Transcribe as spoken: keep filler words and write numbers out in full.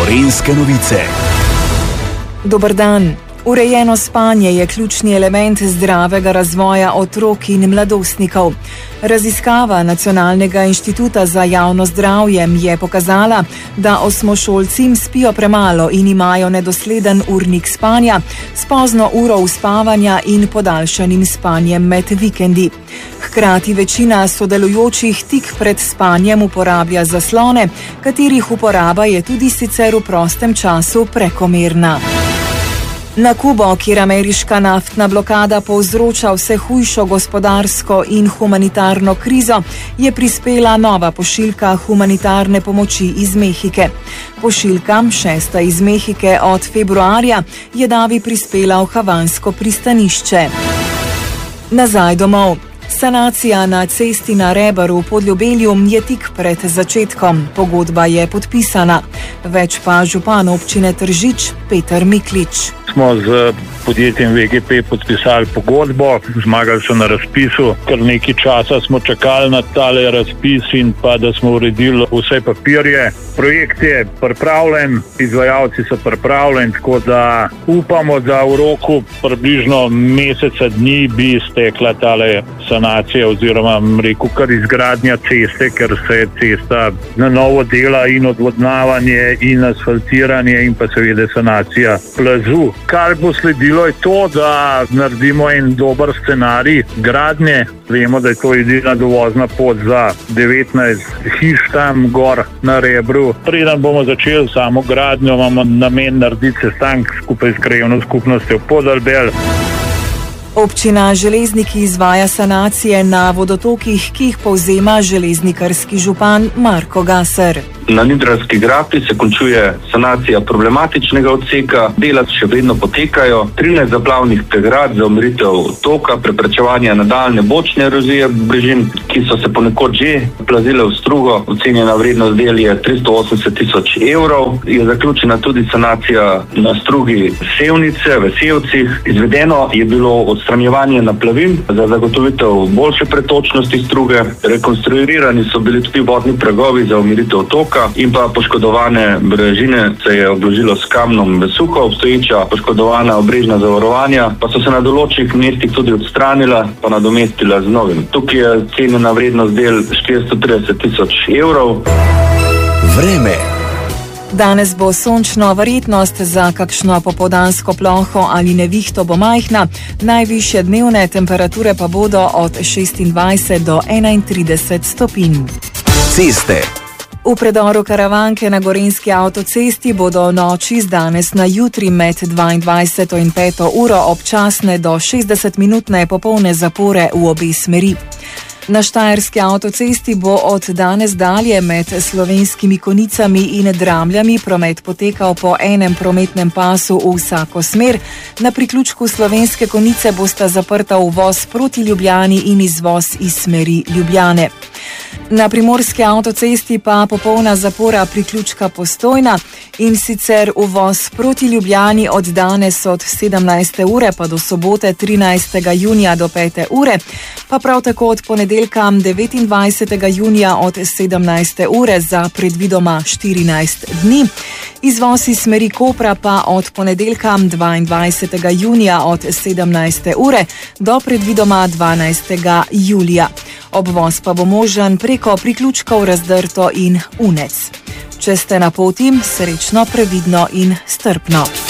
Gorenjske novice. Dober dan. Urejeno spanje je ključni element zdravega razvoja otrok in mladostnikov. Raziskava Nacionalnega inštituta za javno zdravje je pokazala, da osmošolci spijo premalo in imajo nedosleden urnik spanja s pozno uro uspavanja in podaljšanim spanjem med vikendi. Hkrati večina sodelujočih tik pred spanjem uporablja zaslone, katerih uporaba je tudi sicer v prostem času prekomerna. Na Kubo, kjer ameriška naftna blokada povzroča vse hujšo gospodarsko in humanitarno krizo, je prispela nova pošiljka humanitarne pomoči iz Mehike. Pošiljka, šesta iz Mehike od februarja, je davi prispela v havansko pristanišče. Nazaj domov. Sanacija na cesti na Rebaru pod Ljubelju je tik pred začetkom. Pogodba je podpisana. Več pa župan občine Tržič Peter Miklič. Smo z podjetjem V G P podpisali pogodbo, zmagali so na razpisu. Kar nekaj časa smo čakali na tale razpis in pa da smo uredili vse papirje. Projekt je pripravljen, izvajalci so pripravljeni, tako da upamo, da v roku približno meseca dni bi stekla tale sanacija oziroma rekel kar izgradnja ceste, ker se cesta na novo dela in odvodnavanje in asfaltiranje in pa seveda sanacija plazu. Kar bo sledilo je to, da naredimo en dober scenarij gradnje. Vemo, da je to edina dovozna pot za devetnajst hiš tam gor na Rebru. Preden bomo začeli samo gradnjo, imamo namen narediti sestank skupaj s krajevno skupnostjo Podalbel. Občina Železniki izvaja sanacije na vodotokih, ki jih povzema železnikarski župan Marko Gaser. Na Nidranski grapi se končuje sanacija problematičnega odseka, dela še vedno potekajo, trinajst zaplavnih pregrad za umiritev toka, preprečevanje nadaljne bočne erozije brežin, ki so se ponekod že plazile v strugo. Ocenjena vrednost del je tristo osemdeset tisoč evrov. Je zaključena tudi sanacija na strugi Sevnice v Sevcih. Izvedeno je bilo odstranjevanje naplavin za zagotovitev boljše pretočnosti struge. Rekonstruirani so bili tudi vodni bregovi za umiritev toka in pa poškodovane brežine se je obložilo s kamnom v suho, obstoječa poškodovana obrežna zavarovanja pa so se na določenih mestih tudi odstranila pa nadomestila z novim. Tukaj je cenjena vrednost del štiristo trideset tisoč evrov. Vreme. Danes bo sončno, verjetnost za kakšno popoldansko ploho ali nevihto bo majhna, najvišje dnevne temperature pa bodo od šestindvajset do enaintrideset stopinj. Ceste. V predoru Karavanke na Gorenjski avtocesti bodo noči z danes na jutri med dvaindvajseto in peto uro občasne do šestdesetminutne popolne zapore v obe smeri. Na Štajerski avtocesti bo od danes dalje med Slovenskimi Konicami in Dramljami promet potekal po enem prometnem pasu v vsako smer. Na priključku Slovenske Konice bosta zaprta uvoz proti Ljubljani in izvoz iz smeri Ljubljane. Na Primorski avtocesti pa popolna zapora priključka Postojna, in sicer uvoz proti Ljubljani od danes od sedemnajste ure pa do sobote trinajstega junija do pete ure, pa prav tako od ponedeljka devetindvajsetega junija od sedemnajste ure za predvidoma štirinajst dni. Izvoz iz smeri Kopra pa od ponedeljka dvaindvajsetega junija od sedemnajste ure do predvidoma dvanajstega julija. Obvoz pa bo možen preko priključkov Razdrto in Unec. Če ste na poti, srečno, previdno in strpno.